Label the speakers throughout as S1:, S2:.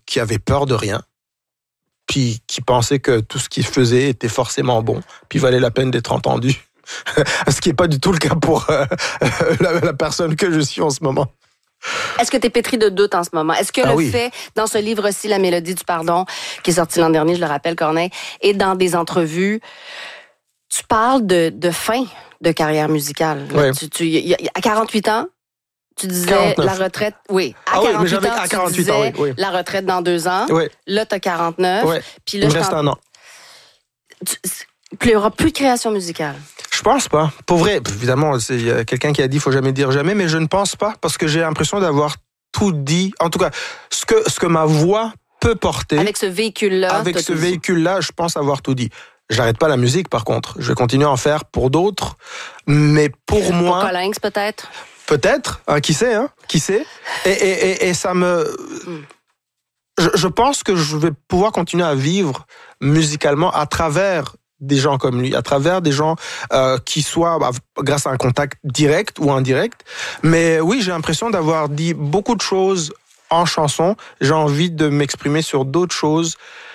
S1: qui avait peur de rien, puis qui pensait que tout ce qu'il faisait était forcément bon, puis valait la peine d'être entendu. Ce qui n'est pas du tout le cas pour la personne que je suis en ce moment.
S2: Est-ce que tu es pétri de doute en ce moment? Est-ce que fait, dans ce livre-ci, La Mélodie du pardon, qui est sorti l'an dernier, je le rappelle, Corneille, et dans des entrevues, tu parles de fin de carrière musicale.
S1: Oui.
S2: À 48 ans, tu disais
S1: 49.
S2: la retraite. Oui, à 48 ans,
S1: à 48
S2: tu disais
S1: ans, oui.
S2: la retraite dans 2 ans.
S1: Oui.
S2: Là, tu as 49.
S1: Oui.
S2: Puis là,
S1: il me reste un an.
S2: Il n'y aura plus de création musicale.
S1: Je pense pas. Pour vrai, évidemment, il y a quelqu'un qui a dit faut jamais dire jamais, mais je ne pense pas parce que j'ai l'impression d'avoir tout dit. En tout cas, ce que ma voix peut porter.
S2: Avec ce véhicule-là.
S1: Avec ce véhicule-là, je pense avoir tout dit. J'arrête pas la musique, par contre. Je vais continuer à en faire pour d'autres, mais pour moi.
S2: Pour Colinx, peut-être.
S1: Peut-être, qui sait, qui sait. Et ça me. Je pense que je vais pouvoir continuer à vivre musicalement à travers des gens comme lui, à travers des gens qui soient grâce à un contact direct ou indirect. Mais oui, j'ai l'impression d'avoir dit beaucoup de choses en chanson. J'ai envie de m'exprimer sur d'autres choses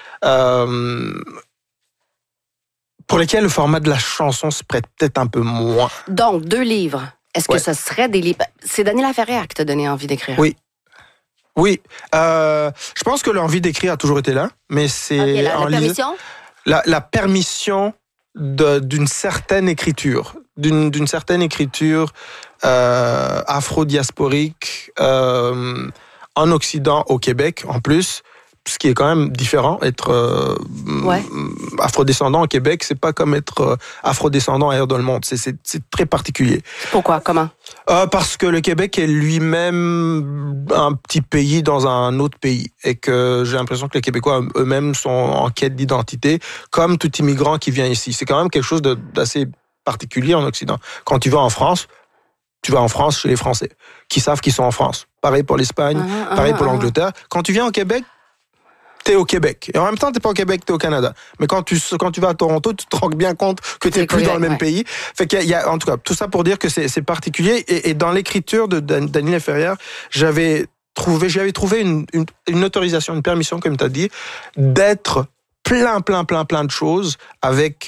S1: pour lesquelles le format de la chanson se prête peut-être un peu moins.
S2: Donc, 2 livres. Est-ce que ce serait des livres? C'est Daniela Ferrière qui t'a donné envie d'écrire.
S1: Oui. Oui. Je pense que l'envie d'écrire a toujours été là, mais c'est...
S2: la permission?
S1: La permission d'une certaine écriture, d'une certaine écriture afro-diasporique en Occident, au Québec en plus, ce qui est quand même différent. Être afrodescendant au Québec, c'est pas comme être afrodescendant ailleurs dans le monde. C'est très particulier.
S2: Pourquoi? Comment?
S1: Parce que le Québec est lui-même un petit pays dans un autre pays et que j'ai l'impression que les Québécois eux-mêmes sont en quête d'identité, comme tout immigrant qui vient ici. C'est quand même quelque chose d'assez particulier en Occident. Quand tu vas en France, tu vas en France chez les Français, qui savent qu'ils sont en France. Pareil pour l'Espagne, pareil pour l'Angleterre. Quand tu viens au Québec, t'es au Québec. Et en même temps, t'es pas au Québec, t'es au Canada. Mais quand tu vas à Toronto, tu te rends bien compte que t'es plus dans le même pays. Fait qu'il y a, en tout cas, tout ça pour dire que c'est particulier. Et dans l'écriture de Daniela Ferrière, j'avais trouvé une autorisation, une permission, comme t'as dit, d'être plein de choses avec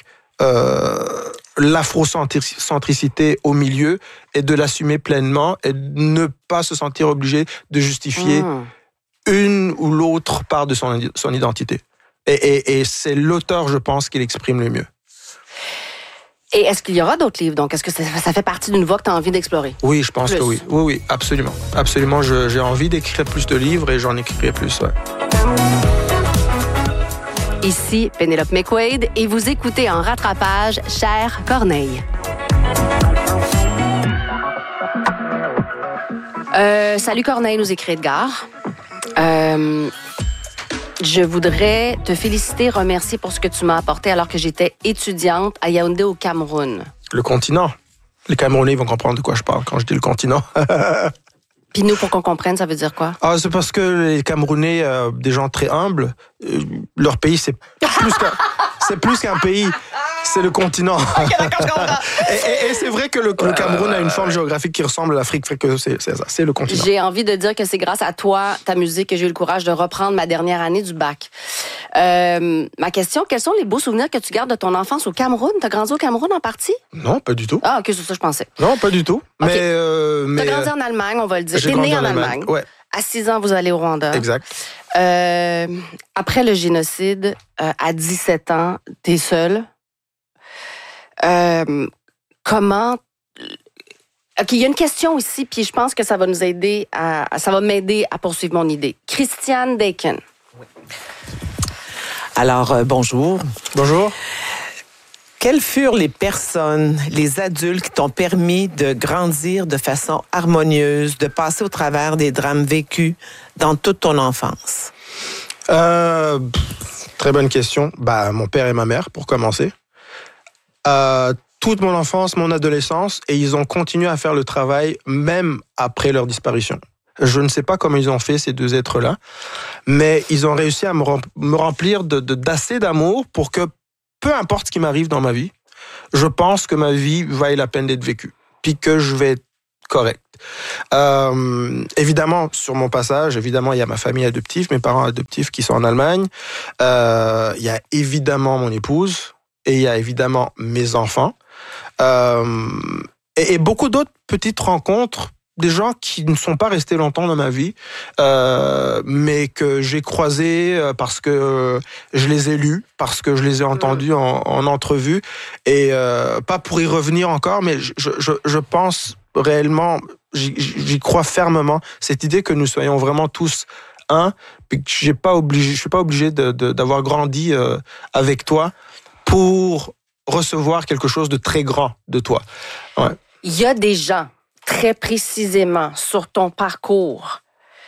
S1: l'afrocentricité au milieu et de l'assumer pleinement et de ne pas se sentir obligé de justifier une ou l'autre part de son identité. Et c'est l'auteur, je pense, qui l'exprime le mieux.
S2: Et est-ce qu'il y aura d'autres livres? Donc, est-ce que ça fait partie d'une voie que tu as envie d'explorer?
S1: Oui, je pense que oui. Oui, absolument. Absolument, j'ai envie d'écrire plus de livres et j'en écrirai plus, ouais.
S2: Ici, Pénélope McQuaid, et vous écoutez en rattrapage Cher Corneille. Salut Corneille, nous écrit Edgar. Je voudrais te féliciter, remercier pour ce que tu m'as apporté alors que j'étais étudiante à Yaoundé au Cameroun.
S1: Le continent. Les Camerounais vont comprendre de quoi je parle quand je dis le continent.
S2: Puis nous, pour qu'on comprenne, ça veut dire quoi?
S1: C'est parce que les Camerounais, des gens très humbles, leur pays, c'est plus qu'un pays. C'est le continent.
S2: OK, d'accord, je comprends.
S1: Et c'est vrai que le Cameroun a une forme géographique qui ressemble à l'Afrique, fait que c'est ça, c'est le continent.
S2: J'ai envie de dire que c'est grâce à toi, ta musique, que j'ai eu le courage de reprendre ma dernière année du bac. Ma question, quels sont les beaux souvenirs que tu gardes de ton enfance au Cameroun? T'as grandi au Cameroun en partie?
S1: Non, pas du tout.
S2: Ah, OK, c'est ça, je pensais.
S1: Non, pas du tout.
S2: Okay.
S1: Mais
S2: t'as grandi en Allemagne, on va le dire.
S1: T'es
S2: né en Allemagne.
S1: Ouais.
S2: À 6 ans, vous allez au Rwanda.
S1: Exact.
S2: Après le génocide, à 17 ans, t'es seul. Comment... OK, il y a une question ici, puis je pense que ça va nous aider ça va m'aider à poursuivre mon idée. Christiane Dakin.
S3: Oui. Alors, bonjour.
S1: Bonjour.
S3: Quelles furent les personnes, les adultes qui t'ont permis de grandir de façon harmonieuse, de passer au travers des drames vécus dans toute ton enfance?
S1: Très bonne question. Mon père et ma mère, pour commencer. Toute mon enfance, mon adolescence, et ils ont continué à faire le travail même après leur disparition. Je ne sais pas comment ils ont fait, ces deux êtres-là, mais ils ont réussi à me remplir d'assez d'amour pour que, peu importe ce qui m'arrive dans ma vie, je pense que ma vie vaille la peine d'être vécue, puis que je vais correct. Évidemment, sur mon passage, il y a ma famille adoptive, mes parents adoptifs qui sont en Allemagne. Il y a évidemment mon épouse et il y a évidemment mes enfants. Et beaucoup d'autres petites rencontres, des gens qui ne sont pas restés longtemps dans ma vie, mais que j'ai croisés parce que je les ai lus, parce que je les ai entendus en entrevue, et pas pour y revenir encore, mais je pense réellement, j'y crois fermement, cette idée que nous soyons vraiment tous un, puis que je suis pas obligé d'avoir grandi avec toi pour recevoir quelque chose de très grand de toi. Ouais.
S2: Il y a des gens très précisément sur ton parcours,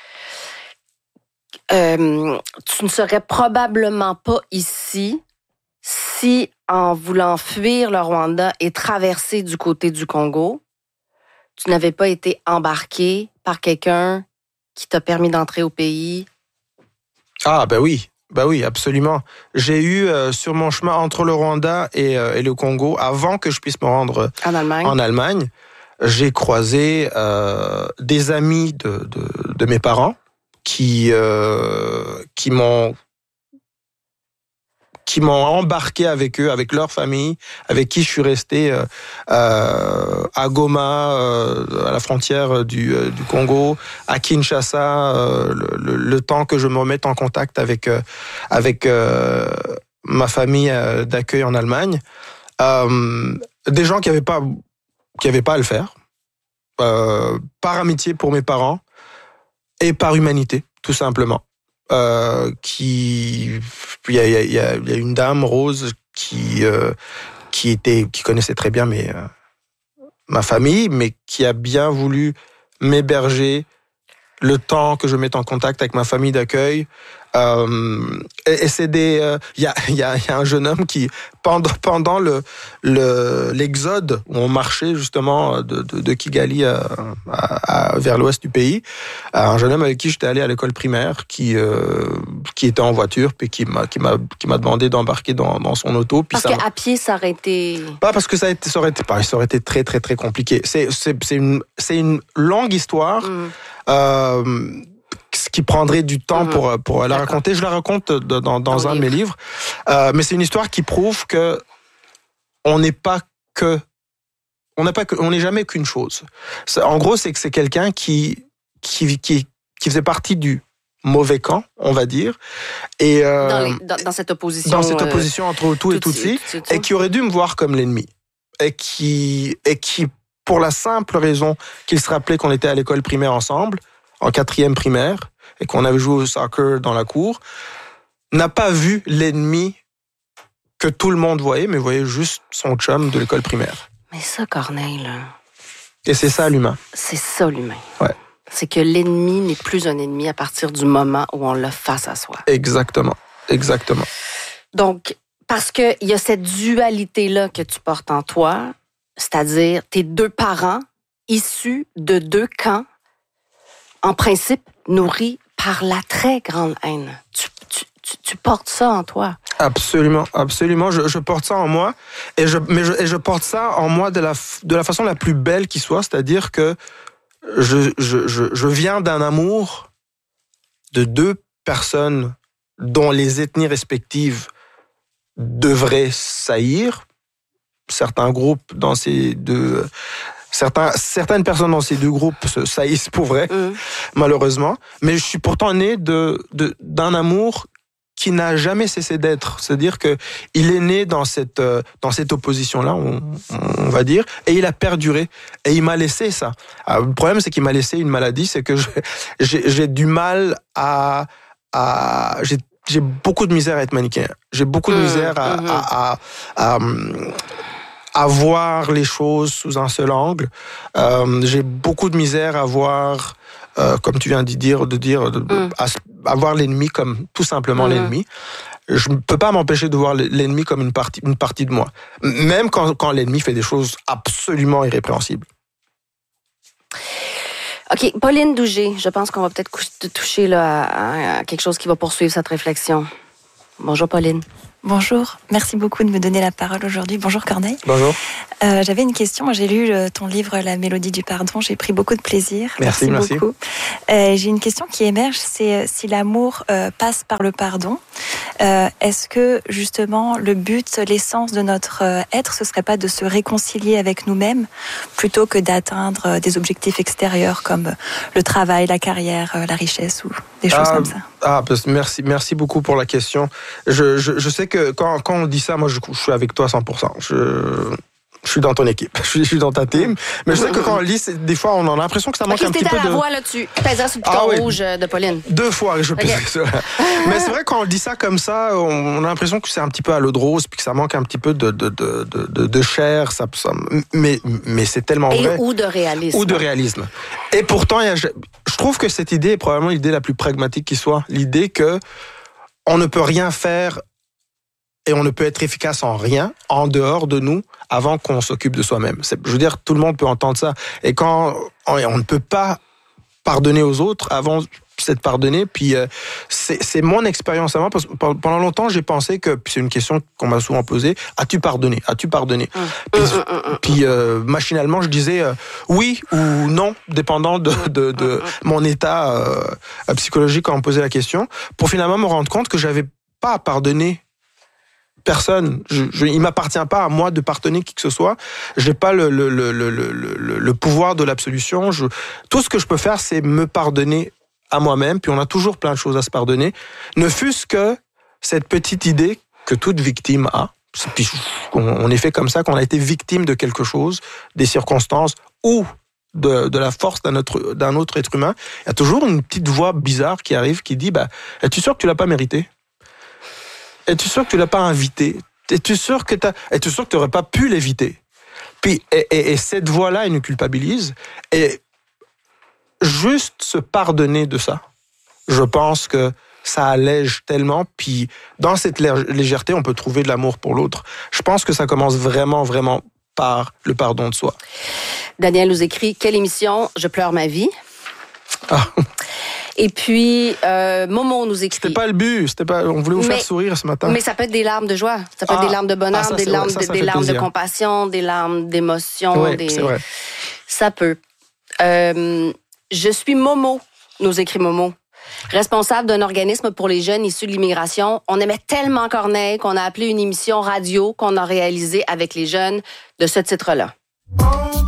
S2: tu ne serais probablement pas ici si, en voulant fuir le Rwanda et traverser du côté du Congo, tu n'avais pas été embarqué par quelqu'un qui t'a permis d'entrer au pays.
S1: Ah, ben oui, absolument. J'ai eu sur mon chemin entre le Rwanda et le Congo, avant que je puisse me rendre en Allemagne, j'ai croisé des amis de mes parents qui m'ont embarqué avec eux, avec leur famille, avec qui je suis resté à Goma, à la frontière du Congo, à Kinshasa, le temps que je me remette en contact avec ma famille d'accueil en Allemagne. Des gens qui n'avaient pas à le faire, par amitié pour mes parents et par humanité, tout simplement. Il y a une dame, Rose, qui connaissait très bien ma famille, mais qui a bien voulu m'héberger le temps que je mette en contact avec ma famille d'accueil. Et c'est il y a un jeune homme qui, pendant l'exode où on marchait justement de Kigali vers l'ouest du pays, un jeune homme avec qui j'étais allé à l'école primaire, qui était en voiture, puis qui m'a demandé d'embarquer dans son auto. Puis
S2: parce qu'à pied, ça aurait été...
S1: Pas parce que ça aurait été très, très, très compliqué. C'est une longue histoire. Ce qui prendrait du temps pour la raconter. Je la raconte dans un de mes livres. Mais c'est une histoire qui prouve que on n'est jamais qu'une chose. En gros, c'est que c'est quelqu'un qui faisait partie du mauvais camp, on va dire, et
S2: dans cette opposition.
S1: Dans cette opposition entre Hutu et Tutsi, et qui aurait dû me voir comme l'ennemi, et qui pour la simple raison qu'il se rappelait qu'on était à l'école primaire ensemble, en 4e primaire, et qu'on avait joué au soccer dans la cour, n'a pas vu l'ennemi que tout le monde voyait, mais voyait juste son chum de l'école primaire.
S2: Mais ça, Corneille, là...
S1: Et c'est ça, l'humain.
S2: C'est ça, l'humain.
S1: Ouais.
S2: C'est que l'ennemi n'est plus un ennemi à partir du moment où on l'a face à soi.
S1: Exactement.
S2: Donc, parce qu'il y a cette dualité-là que tu portes en toi, c'est-à-dire tes deux parents issus de deux camps, en principe, nourri par la très grande haine. Tu portes ça en toi.
S1: Absolument. Je porte ça en moi, et je porte ça en moi de la façon la plus belle qui soit, c'est-à-dire que je viens d'un amour de deux personnes dont les ethnies respectives devraient s'haïr. Certains groupes dans ces deux... Certaines personnes dans ces deux groupes se saillissent pour vrai, malheureusement. Mais je suis pourtant né d'un amour qui n'a jamais cessé d'être. C'est-à-dire que il est né dans cette opposition-là, on va dire, et il a perduré. Et il m'a laissé ça. Alors, le problème, c'est qu'il m'a laissé une maladie, c'est que j'ai du mal j'ai beaucoup de misère à être manichéen. J'ai beaucoup de misère à voir les choses sous un seul angle. J'ai beaucoup de misère à voir, comme tu viens à voir l'ennemi comme tout simplement l'ennemi. Je ne peux pas m'empêcher de voir l'ennemi comme une partie de moi. Même quand l'ennemi fait des choses absolument irrépréhensibles.
S2: OK, Pauline Dougé, je pense qu'on va peut-être toucher là, à quelque chose qui va poursuivre cette réflexion. Bonjour Pauline.
S4: Bonjour, merci beaucoup de me donner la parole aujourd'hui. Bonjour Corneille.
S1: Bonjour.
S4: J'avais une question. Moi, j'ai lu ton livre La mélodie du pardon. J'ai pris beaucoup de plaisir.
S1: Merci
S4: beaucoup. J'ai une question qui émerge, c'est si l'amour passe par le pardon. Est-ce que justement le but, l'essence de notre être, ce serait pas de se réconcilier avec nous-mêmes plutôt que d'atteindre des objectifs extérieurs comme le travail, la carrière, la richesse ou des choses comme ça?
S1: Merci beaucoup pour la question. Je sais que quand on dit ça, moi je suis avec toi 100%. Je suis dans ton équipe, je suis dans ta team. Mais je sais que quand on lit, des fois, on a l'impression que ça manque un petit peu de...
S2: la voix, là, tu pèseras sur le piton rouge de Pauline.
S1: 2 fois, je pèserai sur là. Mais c'est vrai, quand on dit ça comme ça, on a l'impression que c'est un petit peu à l'eau de rose, puis que ça manque un petit peu de chair. Mais c'est tellement vrai.
S2: Ou de réalisme.
S1: Et pourtant, je trouve que cette idée est probablement l'idée la plus pragmatique qui soit. L'idée que on ne peut rien faire et on ne peut être efficace en rien, en dehors de nous, avant qu'on s'occupe de soi-même. Je veux dire, tout le monde peut entendre ça. Et quand on ne peut pas pardonner aux autres avant s'être pardonné, puis c'est mon expérience à moi, parce que pendant longtemps, j'ai pensé que, puis c'est une question qu'on m'a souvent posée, as-tu pardonné? Puis machinalement, je disais oui ou non, dépendant de mon état psychologique quand on me posait la question, pour finalement me rendre compte que j'avais pas à pardonner personne. Il m'appartient pas à moi de pardonner qui que ce soit. J'ai pas le pouvoir de l'absolution. Tout ce que je peux faire, c'est me pardonner à moi-même. Puis on a toujours plein de choses à se pardonner. Ne fût-ce que cette petite idée que toute victime a. Puis on est fait comme ça, qu'on a été victime de quelque chose, des circonstances ou de la force d'un autre être humain. Il y a toujours une petite voix bizarre qui arrive, qui dit es-tu sûr que tu l'as pas mérité? Es-tu sûr que tu l'as pas invité? Es-tu sûr que tu n'aurais pas pu l'éviter? Puis, et cette voix-là, elle nous culpabilise. Et juste se pardonner de ça, je pense que ça allège tellement. Puis, dans cette légèreté, on peut trouver de l'amour pour l'autre. Je pense que ça commence vraiment, vraiment par le pardon de soi.
S2: Daniel nous écrit, quelle émission, je pleure ma vie. Et puis, Momo nous écrit...
S1: C'était pas le but, on voulait vous faire sourire ce matin.
S2: Mais ça peut être des larmes de joie, ça peut être des larmes de bonheur, des larmes de compassion, des larmes d'émotion.
S1: Oui, c'est vrai.
S2: Ça peut. Je suis Momo, nous écrit Momo. Responsable d'un organisme pour les jeunes issus de l'immigration. On aimait tellement Corneille qu'on a appelé une émission radio qu'on a réalisée avec les jeunes de ce titre-là.